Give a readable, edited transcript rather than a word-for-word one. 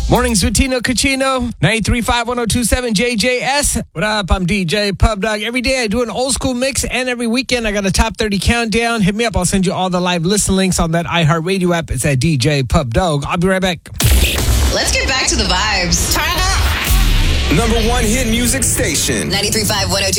Mornings with Tino Cucino, 93.5-1027 JJS. What up? I'm DJ Pub Dog. Every day I do an old school mix, and every weekend I got a top 30 countdown. Hit me up. I'll send you all the live listen links on that iHeartRadio app. It's at DJ Pub Dog. I'll be right back. Let's get back to the vibes. Turn it up. Number one hit music station. 93.5-102.